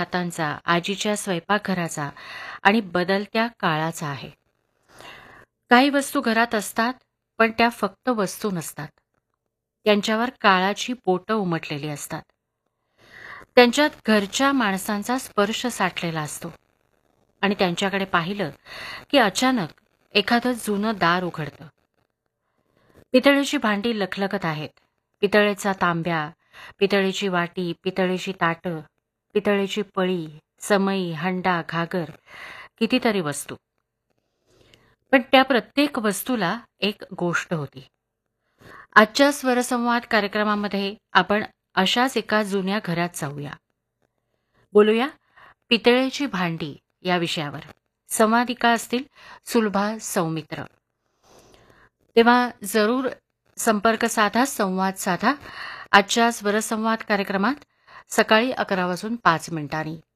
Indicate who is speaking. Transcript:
Speaker 1: हातांचा, आजीच्या स्वयंपाकघराचा आणि बदलत्या काळाचा आहे. काही वस्तू घरात असतात, पण त्या फक्त वस्तू नसतात. त्यांच्यावर काळाची बोटं उमटलेली असतात. त्यांच्यात घरच्या माणसांचा स्पर्श साठलेला असतो आणि त्यांच्याकडे पाहिलं की अचानक एखादं जुनं दार उघडतं. पितळेची भांडी लखलखत आहेत. पितळेचा तांब्या, पितळेची वाटी, पितळेची ताटं, पितळेची पळी, समई, हंडा, घागर, कितीतरी वस्तू. पण त्या प्रत्येक वस्तूला एक गोष्ट होती. आजच्या स्वरसंवाद कार्यक्रमामध्ये आपण अशाच एका जुन्या घरात जाऊया. बोलूया पितळेची भांडी या विषयावर. संवादिका असतील सुलभा सौमित्र. तेव्हा जरूर संपर्क साधा, संवाद साधा. आजच्या स्वरसंवाद कार्यक्रमात सकाळी 11 वाजून 5 मिनिटांनी.